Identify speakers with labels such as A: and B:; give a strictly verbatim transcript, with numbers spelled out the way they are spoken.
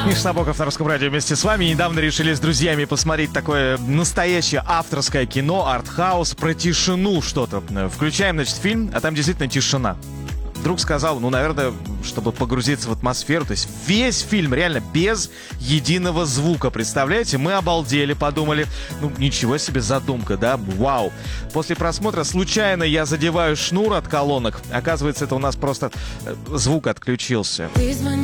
A: Миша Набоков на Русском радио вместе с вами. Недавно решили с друзьями посмотреть такое настоящее авторское кино, артхаус, про тишину что-то. Включаем, значит, фильм, а там действительно тишина. Друг сказал, ну, наверное, чтобы погрузиться в атмосферу, то есть весь фильм реально без единого звука, представляете? Мы обалдели, подумали, ну, ничего себе задумка, да, вау. После просмотра случайно я задеваю шнур от колонок, оказывается, это у нас просто звук отключился.